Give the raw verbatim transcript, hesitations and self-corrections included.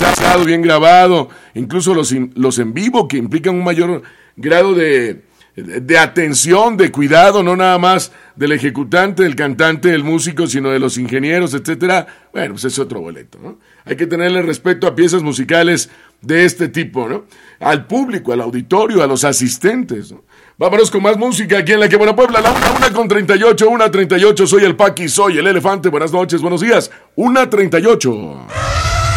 mixado, bien grabado, incluso los, in, los en vivo que implican un mayor grado de, de, de atención, de cuidado, no nada más del ejecutante, del cantante, del músico, sino de los ingenieros, etcétera. Bueno, pues es otro boleto, ¿no? Hay que tenerle respeto a piezas musicales de este tipo, ¿no? Al público, al auditorio, a los asistentes, ¿no? Vámonos con más música aquí en La Que Buena Puebla, la una, una con treinta y ocho, una treinta y ocho, soy el Paqui, soy el Elefante, buenas noches, buenos días, una treinta y ocho.